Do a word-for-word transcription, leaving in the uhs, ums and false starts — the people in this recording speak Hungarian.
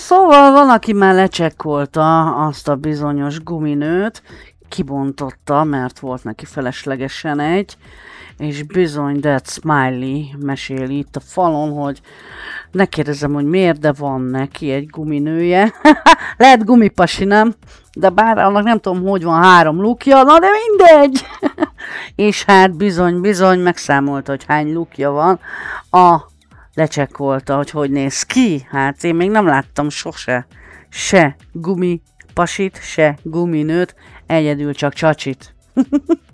Szóval van, aki már lecsekkolta azt a bizonyos guminőt, kibontotta, mert volt neki feleslegesen egy, és bizony Dead Smiley meséli itt a falon, hogy ne kérdezem, hogy miért, de van neki egy guminője. Lehet gumipasi, nem? De bár annak nem tudom, hogy van három lukja, na de mindegy! És hát bizony, bizony megszámolta, hogy hány lukja van. A lecsekkolta, hogy hogy néz ki. Hát én még nem láttam sose se gumipasit, se guminőt, egyedül csak csacsit.